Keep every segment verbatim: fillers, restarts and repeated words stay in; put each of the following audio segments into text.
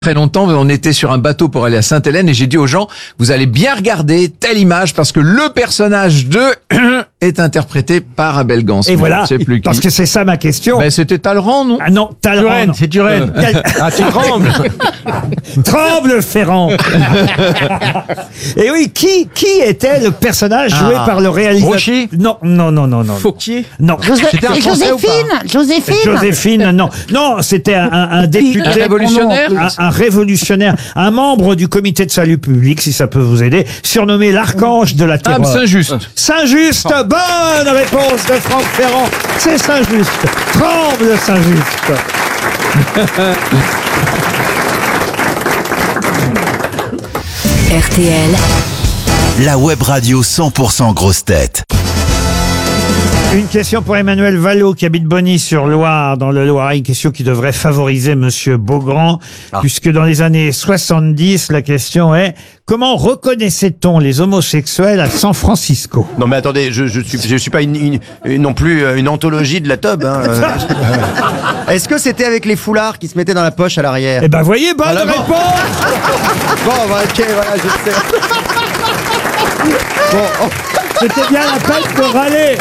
Très longtemps, on était sur un bateau pour aller à Sainte-Hélène et j'ai dit aux gens, vous allez bien regarder telle image parce que le personnage de est interprété par Abel Gance. Et voilà, je sais plus qui. parce que c'est ça ma question. Ben, c'était Talleyrand, non? Ah non, Talleyrand. Turenne, c'est Turenne. Quel- Ah, tu trembles. Tremble Ferrand. Et oui, qui qui était le personnage joué Ah. par le réalisateur? Rocher. Non, non, non, non, non. Fauquier. Non. José- C'était un et Français ou Joséphine, Joséphine. Joséphine, non. Non, c'était un, un, un député. Un révolutionnaire? Un, un révolutionnaire. Un membre du comité de salut public, si ça peut vous aider, surnommé l'archange de la Ah, terreur. Saint-Just. Saint-Just, bonne réponse de Franck Ferrand. C'est Saint-Just. Tremble Saint-Just. R T L, La web radio cent pour cent grosse tête. Une question pour Emmanuel Vallot qui habite Bonny-sur-Loire dans le Loiret. Une question qui devrait favoriser Monsieur Beaugrand, puisque dans les années soixante-dix, la question est comment reconnaissait-on les homosexuels à San Francisco? Non mais attendez, je je suis je suis pas une, une- une- non plus euh, une anthologie de la tub. Hein. euh. Est-ce que c'était avec les foulards qui se mettaient dans la poche à l'arrière? Eh ben, voyez, bonne Voilà, bon. réponse. Bon, bah, ok, voilà, je sais. Bon, oh, C'était bien la peine de râler.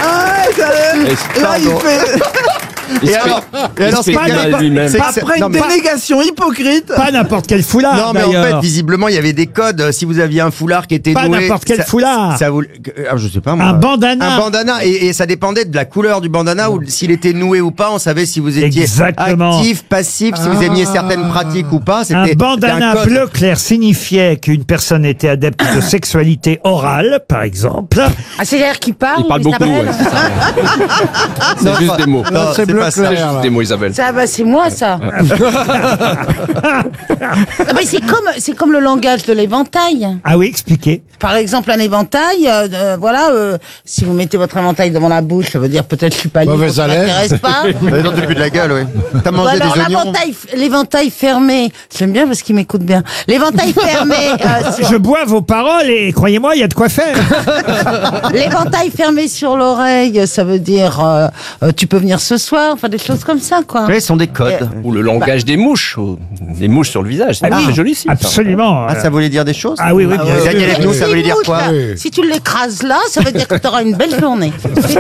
là il fait. Et alors, et alors c'est pas que- n'importe- c'est que c'est- Après non, une mais- dénégation hypocrite. Pas n'importe quel foulard, Non, mais en d'ailleurs. fait, visiblement, il y avait des codes. Si vous aviez un foulard qui était Pas noué, n'importe quel ça- foulard. Ça vous, ah, je sais pas moi. Un bandana. Un bandana, et, et ça dépendait de la couleur du bandana ou s'il était noué ou pas. On savait si vous étiez Exactement. actif, passif, si vous aimiez certaines pratiques ou pas. Un C'était bandana c'était un code. bleu clair signifiait qu'une personne était adepte de sexualité orale, par exemple. Ah, c'est l'air qui parle. Il parle il beaucoup, s'appelle ouais, c'est ça. C'est juste des mots. Non, c'est c'est bleu pas ça. clair. C'est juste des mots, Isabelle. Ça, bah, c'est moi, ça. Ah, mais c'est comme, c'est comme le langage de l'éventail. Ah oui, expliquez. Par exemple, un éventail, euh, euh, voilà, euh, si vous mettez votre éventail devant la bouche, ça veut dire peut-être je suis pas libre, Mauvaise ça haleine. m'intéresse pas. Ouais, dans le début de la gueule, oui. T'as Ou mangé alors des oignons. l'éventail, l'éventail fermé. J'aime bien parce qu'il m'écoute bien. L'éventail fermé, euh, sur- Je bois vos paroles et croyez-moi, il y a de quoi faire. l'éventail fermé sur l'oreille, ça veut dire euh, euh, tu peux venir ce soir, enfin des choses comme ça, quoi. Oui, ce sont des codes. Ou le langage des mouches. ou des mouches sur le visage. C'est Ah oui. très joli, ça. Absolument. Ah, ça voulait dire des choses? Ah oui, oui, Ah, bien ouais. sûr. Daniel Evenou, ça Ces voulait dire mouches, quoi? là, si tu l'écrases là, ça veut dire que tu auras une belle journée.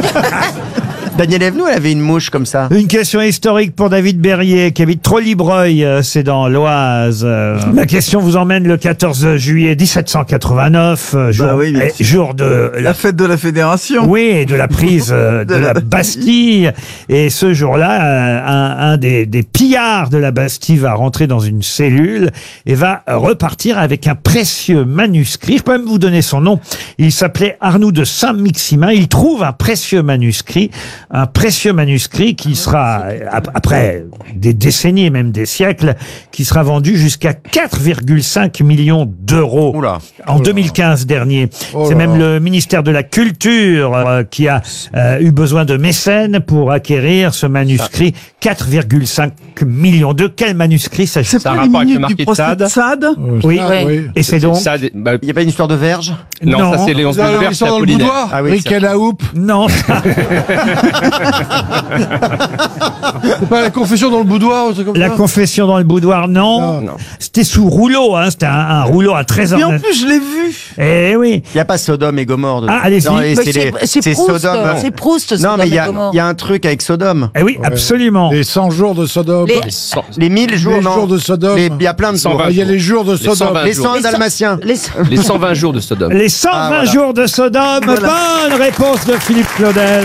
Daniel Evenou, elle avait une mouche comme ça. Une question historique pour David Berrier qui habite Trollibreuil, euh, c'est dans l'Oise. Euh, La question vous emmène le quatorze juillet mille sept cent quatre-vingt-neuf, euh, jour, Bah oui, bien eh, jour de la La fête de la Fédération. Oui, et de la prise euh, de, De la la Bastille. Et ce jour-là, euh, un, un des, des pillards de la Bastille va rentrer dans une cellule et va repartir avec un précieux manuscrit. Je peux même vous donner son nom. Il s'appelait Arnoux de Saint-Maximin. Il trouve un précieux manuscrit, un précieux manuscrit qui sera, euh, ap- après des décennies et même des siècles, qui sera vendu jusqu'à quatre virgule cinq millions d'euros Oula. en deux mille quinze dernier. Oh C'est là même là. le ministère de la Culture euh, qui a euh, eu besoin de mécènes pour acquérir ce manuscrit. quatre virgule cinq millions. De quel manuscrit s'agit-il? C'est Ça a pas un les rapport avec le minutes du marquis de procès de Sade. Oui. Ouais. Et c'est donc Ça, des- bah, Il n'y a pas une histoire de verge? non, Non. ça c'est Léonce de Verge, c'est Apollinaire. Ah oui, Riquet la houppe. non. C'est pas la confession dans le boudoir ou un truc comme La ça. confession dans le boudoir, non. Non. C'était sous rouleau, hein. C'était un, un rouleau à trésor. Et en plus, je l'ai vu. Eh oui. Il n'y a pas Sodome et Gomorre. dedans. Ah, allez-y. Non, et Mais c'est les- c'est c'est Proust, Sodome. c'est Proust. Non, mais il y, a- Sodome et Gomorrhe. il y a un truc avec Sodome. Eh oui, absolument. Les cent jours de Sodome. Les- Les cent- Les mille jours, Les non. jours de Sodome. Les- Il y a plein de cent jours. vingt Il y a les jours de Les cent Sodome. vingt Les jours. cent Les cent- dalmatiens. Les- Les cent vingt jours de Sodome. Les cent vingt Ah, voilà. jours de Sodome. Bonne réponse de Philippe Claudel.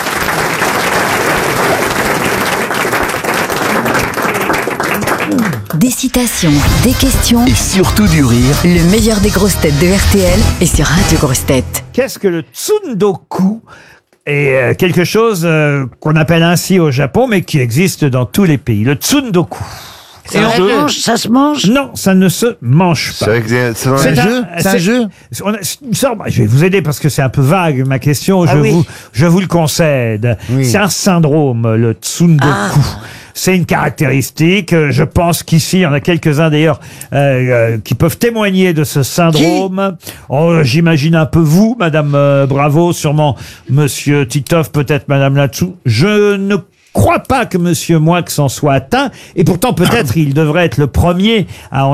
des citations, des questions. Et surtout du rire. Le meilleur des grosses têtes de R T L est sur Radio Grosses Têtes. Qu'est-ce que le tsundoku? Et euh, quelque chose euh, qu'on appelle ainsi au Japon, mais qui existe dans tous les pays. Le tsundoku. Et on mange, ça se mange. Non, ça ne se mange pas. C'est un C'est jeu. C'est un jeu. On a une sorte- je vais vous aider parce que c'est un peu vague ma question. Je Ah oui. vous, je vous le concède. C'est un syndrome, le tsundoku. Ah. C'est une caractéristique. euh, Je pense qu'ici, il y en a quelques-uns d'ailleurs euh, euh, qui peuvent témoigner de ce syndrome. Oh, j'imagine un peu vous, Madame euh, Bravo, sûrement Monsieur Titoff, peut-être Madame Latsou. Je ne crois pas que Monsieur Moix en soit atteint. Et pourtant, peut-être, il devrait être le premier à en